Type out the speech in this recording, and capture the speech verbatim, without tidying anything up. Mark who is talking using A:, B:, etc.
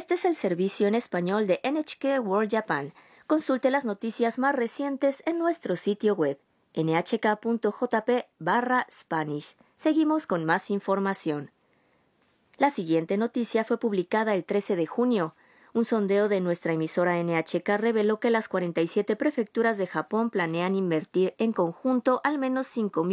A: Este es el servicio en español de N H K World Japan. Consulte las noticias más recientes en nuestro sitio web ene hache ka punto jota pe barra Spanish. Seguimos con más información. La siguiente noticia fue publicada el trece de junio. Un sondeo de nuestra emisora N H K reveló que las cuarenta y siete prefecturas de Japón planean invertir en conjunto al menos cinco mil